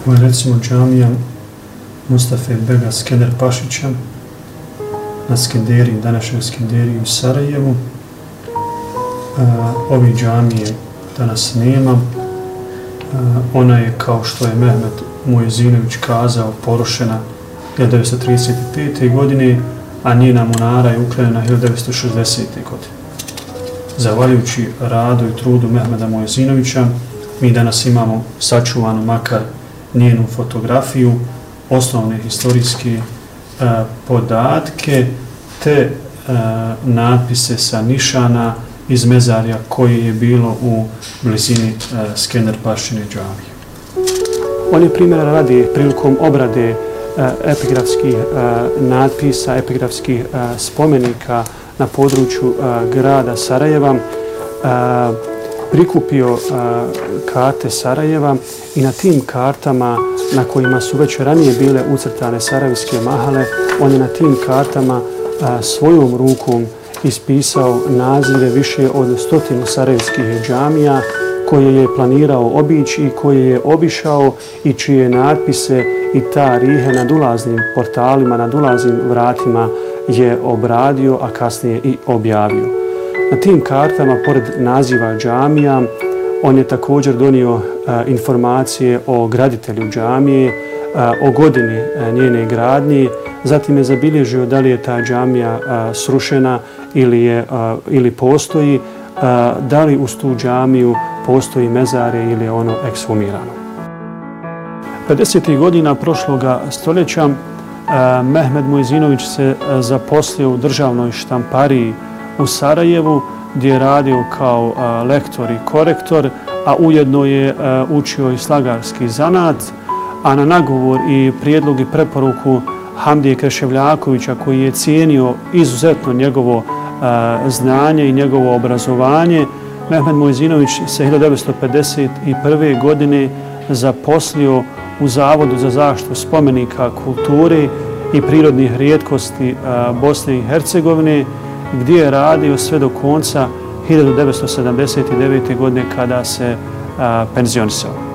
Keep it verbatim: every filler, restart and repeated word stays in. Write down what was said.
Ovo je recimo džamija Mustafe Bega Skender Pašića na Skenderiji, današnjoj Skenderiji u Sarajevu. Uh, ovi džamije danas nema. Uh, ona je, kao što je Mehmed Mujezinović kazao, porušena hiljadu devetsto trideset pete. godine, a njena munara je uklenjena hiljadu devetsto šezdesete. godine. Zahvaljujući radu i trudu Mehmeda Mujezinovića, mi danas imamo sačuvanu makar njenu fotografiju, osnovne historijske uh, podatke te uh, natpise sa nišana iz mezarja koje je bilo u blizini uh, Skender Pašine džamije. On je primjera radi prilikom obrade uh, epigrafskih uh, natpisa, epigrafskih uh, spomenika na području uh, grada Sarajeva, uh, prikupio uh, karte Sarajeva i na tim kartama na kojima su već ranije bile ucrtane sarajevske mahale, on je na tim kartama a, svojom rukom ispisao nazive više od stotinu sarajevskih džamija koje je planirao obići i koje je obišao i čije natpise i tarihe nad ulaznim portalima, nad ulaznim vratima je obradio, a kasnije i objavio. Na tim kartama, pored naziva džamija, on je također donio a, informacije o graditelju džamije, a, o godini a, njene gradnje, zatim je zabilježio da li je ta džamija a, srušena ili, je, a, ili postoji, a, da li uz tu džamiju postoji mezare ili je ono ekshumirano. pedesetih godina prošloga stoljeća a, Mehmed Mujezinović se a, zaposlio u državnoj štampariji u Sarajevu, gdje je radio kao a, lektor i korektor, a ujedno je a, učio i slagarski zanat, a na nagovor i prijedlog i preporuku Hamdije Kreševljakovića, koji je cijenio izuzetno njegovo a, znanje i njegovo obrazovanje, Mehmed Mujezinović se hiljadu devetsto pedeset prve. godine zaposlio u Zavodu za zaštitu spomenika kulture i prirodnih rijetkosti a, Bosne i Hercegovine, gdje je radio sve do konca hiljadu devetsto sedamdeset devete. godine kada se a, penzionisao.